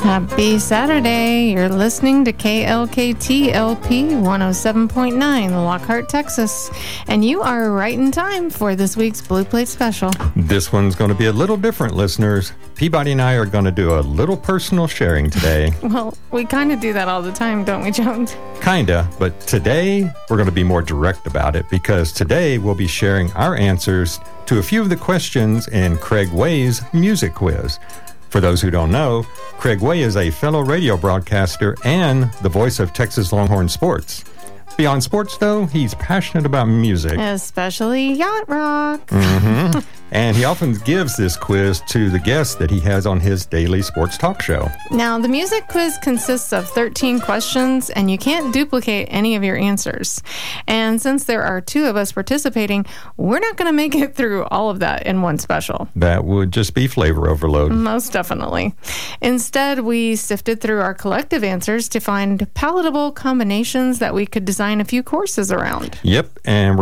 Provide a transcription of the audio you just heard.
Happy Saturday. You're listening to KLKT-LP 107.9, Lockhart, Texas. And you are right in time for this week's Blue Plate Special. This one's going to be a little different, listeners. Peabody and I are going to do a little personal sharing today. Well, we kind of do that all the time, don't we, Jones? Kinda, but today we're going to be more direct about it because today we'll be sharing our answers to a few of the questions in Craig Way's music quiz. For those who don't know, Craig Way is a fellow radio broadcaster and the voice of Texas Longhorn Sports. Beyond sports, though, he's passionate about music. Especially yacht rock. Mm-hmm. And he often gives this quiz to the guests that he has on his daily sports talk show. Now, the music quiz consists of 13 questions, and you can't duplicate any of your answers. And since there are two of us participating, we're not going to make it through all of that in one special. That would just be flavor overload. Most definitely. Instead, we sifted through our collective answers to find palatable combinations that we could design a few courses around. Yep, and